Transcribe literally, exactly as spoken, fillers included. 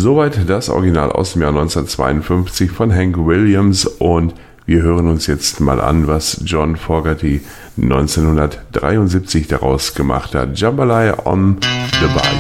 Soweit das Original aus dem Jahr neunzehnhundertzweiundfünfzig von Hank Williams, und wir hören uns jetzt mal an, was John Fogerty neunzehnhundertdreiundsiebzig daraus gemacht hat. Jambalaya on the Bayou.